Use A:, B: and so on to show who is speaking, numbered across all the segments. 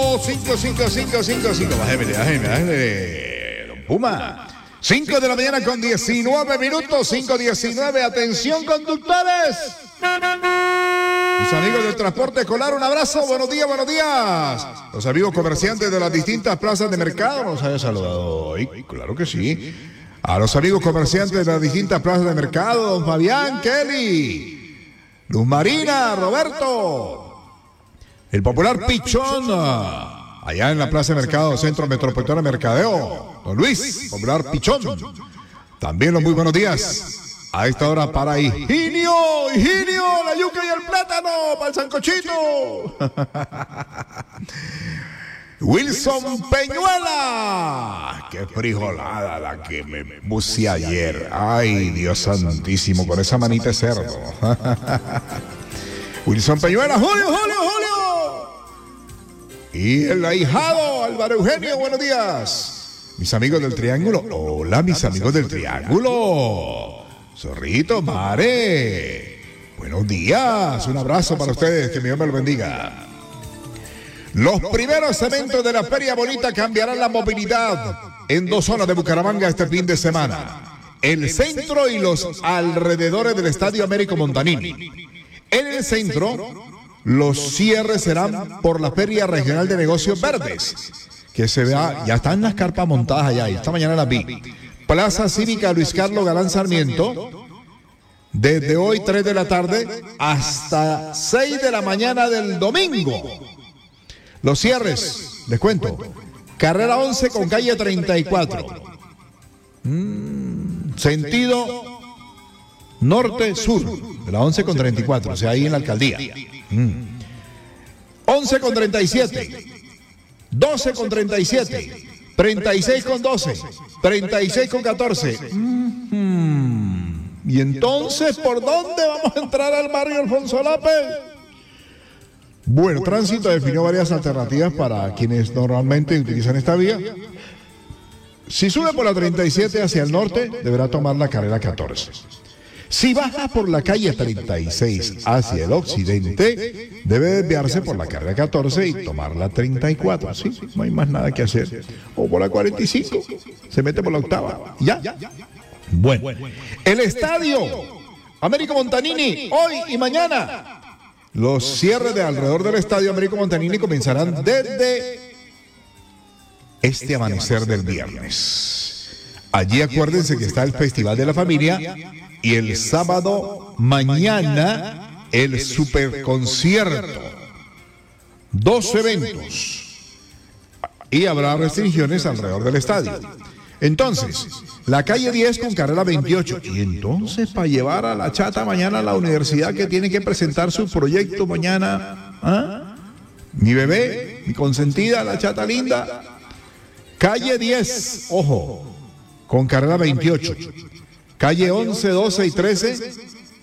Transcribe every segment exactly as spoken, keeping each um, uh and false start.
A: cinco, cinco, cinco, cinco, cinco. Bájeme, bájeme, bájeme. Don Puma. cinco de la mañana con diecinueve minutos. cinco diecinueve. Atención, conductores. Mis amigos del transporte escolar, un abrazo. Buenos días, buenos días. Los amigos comerciantes de las distintas plazas de mercado nos había saludado hoy. Claro que sí. A los amigos comerciantes de las distintas plazas de mercado, don Fabián, Kelly, Luz Marina, Roberto, el popular Pichón, allá en la plaza de mercado, Centro Metropolitano de Mercadeo, don Luis, popular Pichón. También los muy buenos días. A esta hora para Higinio, Higinio, la yuca y el plátano, para el sancochito. Wilson Peñuela, qué frijolada la que me puse ayer. Ay, Dios santísimo, con esa manita de cerdo. Wilson Peñuela, Julio, Julio, Julio. Y el ahijado, Álvaro Eugenio, buenos días. Mis amigos del Triángulo, hola mis amigos del Triángulo. Zorrito, Mare, buenos días, un abrazo para ustedes, que Dios me lo bendiga. Los primeros eventos de la Feria Bonita cambiarán la movilidad en dos zonas de Bucaramanga este fin de semana. El centro y los alrededores del Estadio Américo Montanini. En el centro, los cierres serán por la Feria Regional de Negocios Verdes, que se vea, ya están las carpas montadas allá, y esta mañana las vi. Plaza Cívica Luis Carlos Galán Sarmiento, desde hoy tres de la tarde hasta seis de la mañana del domingo. Los cierres, les cuento, carrera once con calle treinta y cuatro, mm, sentido norte-sur, de la once con treinta y cuatro, o sea, ahí en la alcaldía. Mm. once con treinta y siete, doce con treinta y siete, treinta y seis con doce, treinta y seis con catorce. Mm-hmm. Y entonces, ¿por dónde vamos a entrar al barrio Alfonso López? Bueno, Tránsito definió varias alternativas para quienes normalmente utilizan esta vía. Si sube por la treinta y siete hacia el norte, deberá tomar la carrera catorce. Si baja por la calle treinta y seis hacia el occidente, debe desviarse por la carrera catorce y tomar la treinta y cuatro. Sí, no hay más nada que hacer. O por la cuarenta y cinco, se mete por la octava. Ya. Bueno, el estadio Américo Montanini, hoy y mañana. Los cierres de alrededor del Estadio Américo Montanini comenzarán desde este amanecer del viernes. Allí acuérdense que está el Festival de la Familia y el sábado mañana el superconcierto. Dos eventos. Y habrá restricciones alrededor del estadio. Entonces, la calle diez con carrera veintiocho. Y entonces, para llevar a la chata mañana a la universidad, que tiene que presentar su proyecto mañana. ¿Ah? Mi bebé, mi consentida, la chata linda. Calle diez, ojo, con carrera veintiocho. Calle once, doce y trece,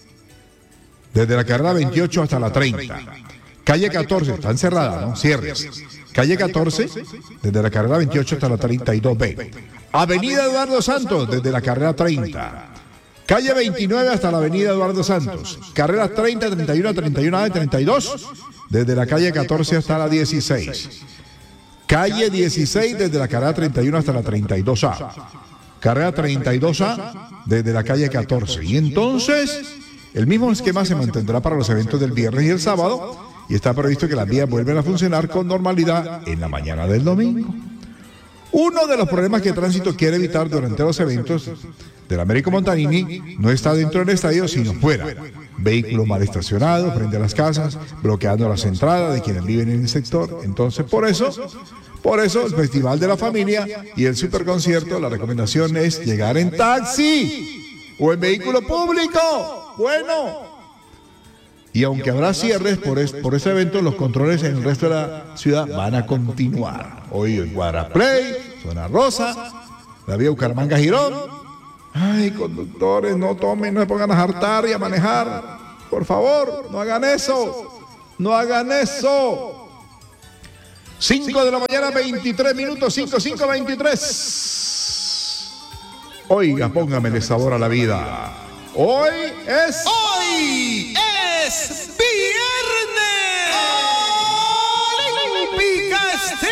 A: desde la carrera veintiocho hasta la treinta. Calle catorce, está encerrada, ¿no? Cierres. Calle catorce, desde la carrera veintiocho hasta la treinta y dos B. Avenida Eduardo Santos, desde la carrera treinta. Calle veintinueve hasta la avenida Eduardo Santos. Carreras treinta, treinta y uno, treinta y uno A y treinta y dos, desde la calle catorce hasta la dieciséis. Calle dieciséis, desde la carrera treinta y uno hasta la treinta y dos A. Carrera treinta y dos A, desde la calle catorce. Y entonces, el mismo esquema se mantendrá para los eventos del viernes y el sábado, y está previsto que las vías vuelvan a funcionar con normalidad en la mañana del domingo. Uno de los problemas que Tránsito quiere evitar durante los eventos del Américo Montanini no está dentro del estadio, sino fuera. Vehículos mal estacionados frente a las casas, bloqueando las entradas de quienes viven en el sector. Entonces, por eso, por eso el Festival de la Familia y el Superconcierto, la recomendación es llegar en taxi o en vehículo público. Bueno. Y aunque habrá cierres por, es, por ese evento, los controles en el resto de la ciudad van a continuar. Hoy en Guaraplay, Zona Rosa, la vía Bucaramanga-Girón. Ay, conductores, no tomen, no se pongan a hartar y a manejar. Por favor, no hagan eso. No hagan eso. cinco de la mañana, veintitrés minutos, cinco, cinco, veintitrés. Oiga, póngamele sabor a la vida. Hoy es...
B: ¡Hoy es viernes! ¡Oh! ¡Pica este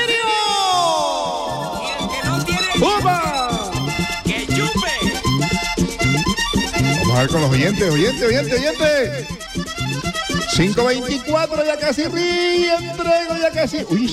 A: ¡Upa!
B: ¡Que chupe!
A: Vamos a ver con los oyentes, oyentes, oyentes, oyentes. cinco veinticuatro, ya casi ríe, entrego, ya casi. Uy,